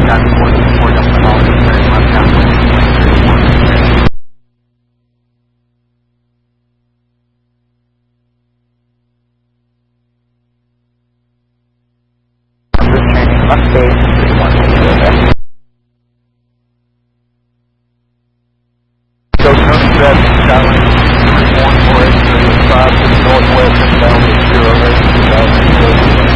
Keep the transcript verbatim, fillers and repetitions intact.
Northwest and down to zero eight two thousand.